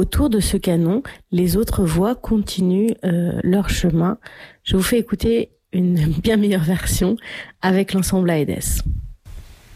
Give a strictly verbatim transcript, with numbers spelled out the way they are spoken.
autour de ce canon, les autres voix continuent euh, leur chemin. Je vous fais écouter une bien meilleure version avec l'ensemble Aedes.